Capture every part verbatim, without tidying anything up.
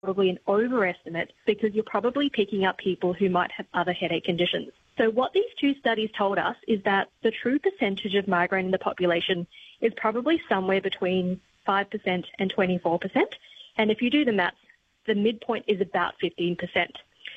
probably an overestimate because you're probably picking up people who might have other headache conditions. So what these two studies told us is that the true percentage of migraine in the population is probably somewhere between five percent and twenty-four percent. And if you do the maths, the midpoint is about fifteen percent.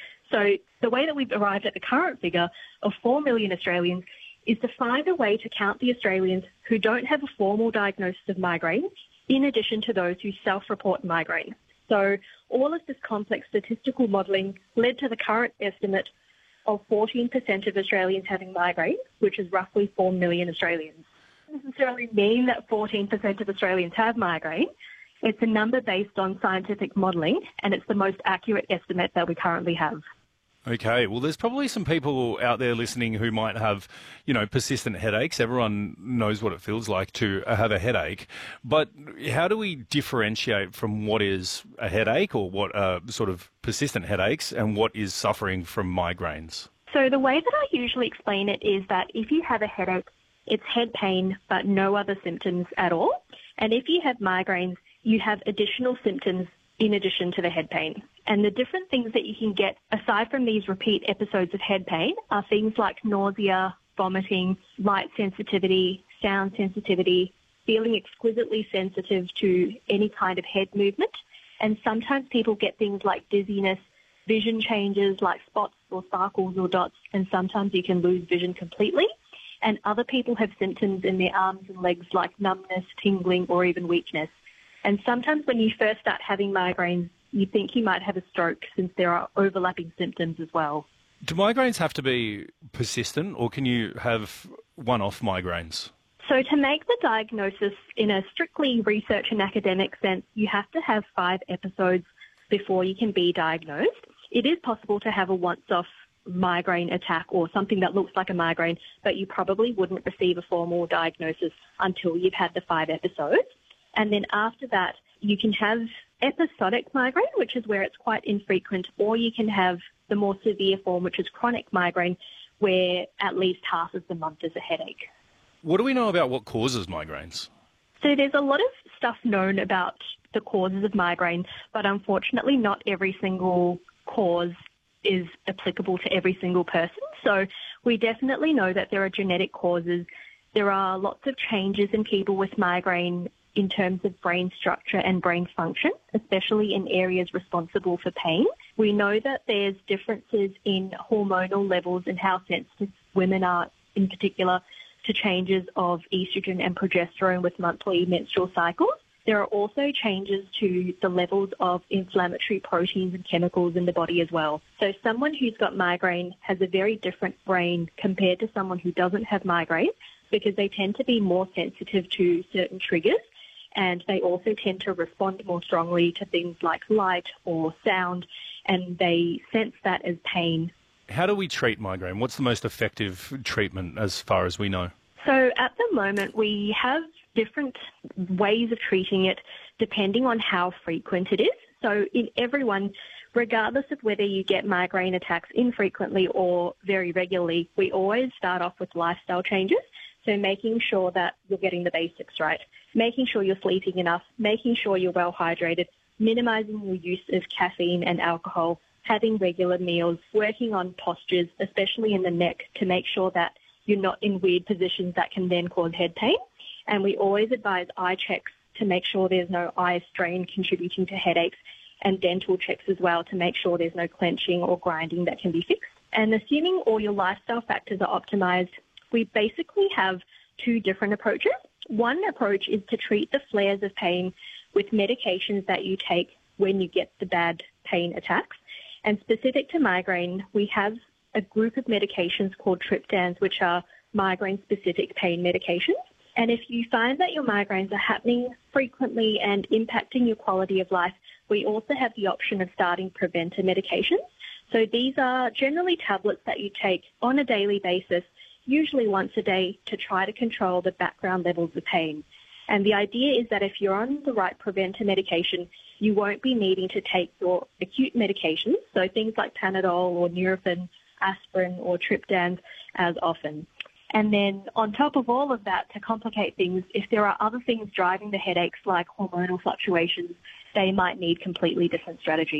So the way that we've arrived at the current figure of four million Australians is to find a way to count the Australians who don't have a formal diagnosis of migraine, in addition to those who self-report migraine. So all of this complex statistical modelling led to the current estimate of fourteen percent of Australians having migraine, which is roughly four million Australians. It doesn't necessarily mean that fourteen percent of Australians have migraine. It's a number based on scientific modelling, and it's the most accurate estimate that we currently have. Okay, well, there's probably some people out there listening who might have, you know, persistent headaches. Everyone knows what it feels like to have a headache. But how do we differentiate from what is a headache or what are sort of persistent headaches and what is suffering from migraines? So the way that I usually explain it is that if you have a headache, it's head pain but no other symptoms at all. And if you have migraines, you have additional symptoms in addition to the head pain. And the different things that you can get aside from these repeat episodes of head pain are things like nausea, vomiting, light sensitivity, sound sensitivity, feeling exquisitely sensitive to any kind of head movement. And sometimes people get things like dizziness, vision changes like spots or sparkles or dots, and sometimes you can lose vision completely. And other people have symptoms in their arms and legs like numbness, tingling, or even weakness. And sometimes when you first start having migraines, you think you might have a stroke since there are overlapping symptoms as well. Do migraines have to be persistent or can you have one-off migraines? So to make the diagnosis in a strictly research and academic sense, you have to have five episodes before you can be diagnosed. It is possible to have a once-off migraine attack or something that looks like a migraine, but you probably wouldn't receive a formal diagnosis until you've had the five episodes. And then after that, you can have episodic migraine, which is where it's quite infrequent, or you can have the more severe form, which is chronic migraine, where at least half of the month is a headache. What do we know about what causes migraines? So there's a lot of stuff known about the causes of migraine, but unfortunately not every single cause is applicable to every single person. So we definitely know that there are genetic causes. There are lots of changes in people with migraine in terms of brain structure and brain function, especially in areas responsible for pain. We know that there's differences in hormonal levels and how sensitive women are in particular to changes of estrogen and progesterone with monthly menstrual cycles. There are also changes to the levels of inflammatory proteins and chemicals in the body as well. So someone who's got migraine has a very different brain compared to someone who doesn't have migraine because they tend to be more sensitive to certain triggers. And they also tend to respond more strongly to things like light or sound, and they sense that as pain. How do we treat migraine? What's the most effective treatment as far as we know? So at the moment, we have different ways of treating it depending on how frequent it is. So in everyone, regardless of whether you get migraine attacks infrequently or very regularly, we always start off with lifestyle changes. So making sure that you're getting the basics right, making sure you're sleeping enough, making sure you're well hydrated, minimising your use of caffeine and alcohol, having regular meals, working on postures, especially in the neck, to make sure that you're not in weird positions that can then cause head pain. And we always advise eye checks to make sure there's no eye strain contributing to headaches, and dental checks as well to make sure there's no clenching or grinding that can be fixed. And assuming all your lifestyle factors are optimised, we basically have two different approaches. One approach is to treat the flares of pain with medications that you take when you get the bad pain attacks. And specific to migraine, we have a group of medications called triptans, which are migraine-specific pain medications. And if you find that your migraines are happening frequently and impacting your quality of life, we also have the option of starting preventer medications. So these are generally tablets that you take on a daily basis, usually once a day, to try to control the background levels of pain. And the idea is that if you're on the right preventer medication, you won't be needing to take your acute medications, so things like Panadol or Nurofen, aspirin or triptans, as often. And then on top of all of that, to complicate things, if there are other things driving the headaches like hormonal fluctuations, they might need completely different strategies.